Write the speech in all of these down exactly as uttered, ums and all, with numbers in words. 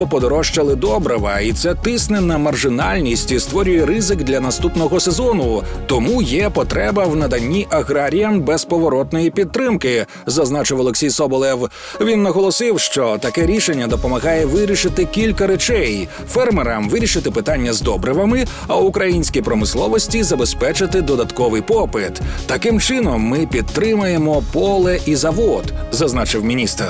подорожчали добрива, і це тисне на маржинальність і створює ризик для наступного сезону. Тому є потреба в наданні аграріям безповоротної підтримки, зазначив Олексій Соболєв. Він наголосив, що таке рішення допомагає вирішити кілька речей: фермерам вирішити питання з добривами, а українській промисловості забезпечити додатковий попит. Таким чином ми підтримаємо поле і завод, зазначив міністр.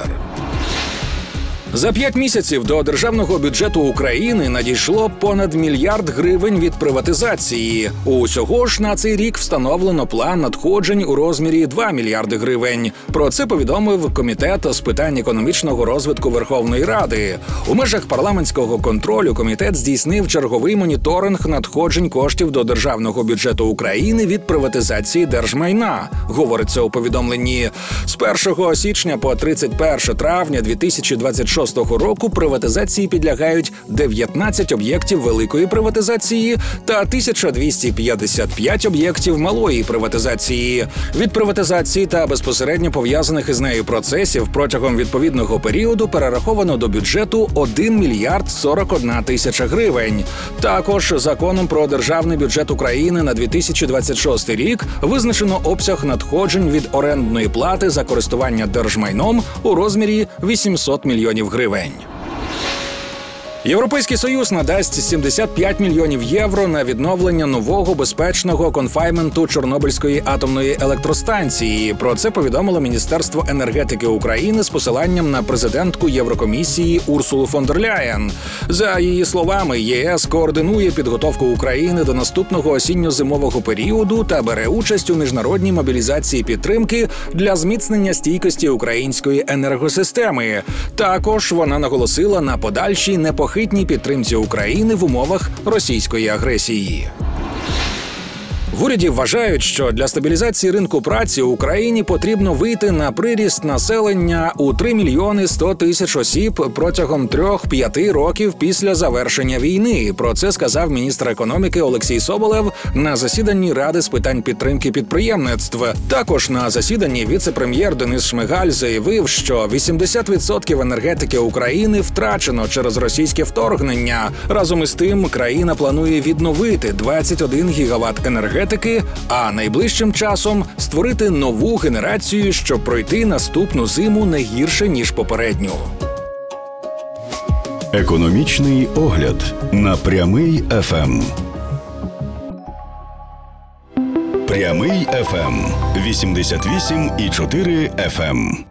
За п'ять місяців до державного бюджету України надійшло понад мільярд гривень від приватизації. Усього ж на цей рік встановлено план надходжень у розмірі два мільярди гривень. Про це повідомив Комітет з питань економічного розвитку Верховної Ради. У межах парламентського контролю комітет здійснив черговий моніторинг надходжень коштів до державного бюджету України від приватизації держмайна, говориться у повідомленні. З першого січня по тридцять перше травня дві тисячі двадцять шостого року приватизації підлягають дев'ятнадцять об'єктів великої приватизації та тисяча двісті п'ятдесят п'ять об'єктів малої приватизації. Від приватизації та безпосередньо пов'язаних із нею процесів протягом відповідного періоду перераховано до бюджету один мільярд сорок одна тисяча гривень. Також законом про державний бюджет України на дві тисячі двадцять шостий рік визначено обсяг надходжень від орендної плати за користування держмайном у розмірі вісімсот мільйонів гривень. Європейський Союз надасть сімдесят п'ять мільйонів євро на відновлення нового безпечного конфайнменту Чорнобильської атомної електростанції. Про це повідомило Міністерство енергетики України з посиланням на президентку Єврокомісії Урсулу фон дер Ляєн. За її словами, ЄС координує підготовку України до наступного осінньо-зимового періоду та бере участь у міжнародній мобілізації підтримки для зміцнення стійкості української енергосистеми. Також вона наголосила на подальшій непохитній хитній підтримці України в умовах російської агресії. В уряді вважають, що для стабілізації ринку праці Україні потрібно вийти на приріст населення у три мільйони сто тисяч осіб протягом трьох-п'яти років після завершення війни. Про це сказав міністр економіки Олексій Соболєв на засіданні Ради з питань підтримки підприємництв. Також на засіданні віце-прем'єр Денис Шмигаль заявив, що вісімдесят відсотків енергетики України втрачено через російське вторгнення. Разом із тим, країна планує відновити двадцять один гігават енергетики, а найближчим часом створити нову генерацію, щоб пройти наступну зиму не гірше, ніж попередню. Економічний огляд на Прямий еф ем. Прямий еф ем. вісімдесят вісім і чотири еф ем.